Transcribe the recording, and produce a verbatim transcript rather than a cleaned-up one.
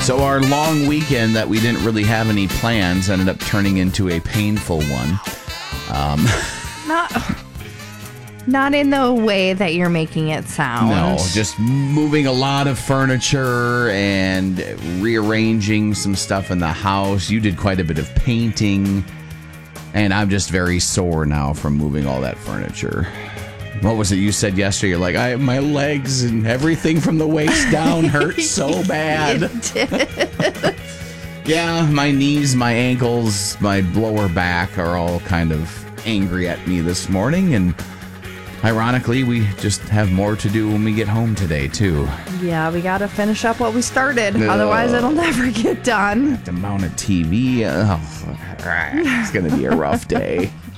So our long weekend that we didn't really have any plans ended up turning into a painful one. Um, not, not in the way that you're making it sound. No, just moving a lot of furniture and rearranging some stuff in the house. You did quite a bit of painting, and I'm just very sore now from moving all that furniture. What was it you said yesterday? You're like, I my legs and everything from the waist down hurt so bad. It did. Yeah, my knees, my ankles, my lower back are all kind of angry at me this morning. And ironically, we just have more to do when we get home today, too. Yeah, we got to finish up what we started. Uh, Otherwise, it'll never get done. The amount of T V. Oh, it's going to be a rough day.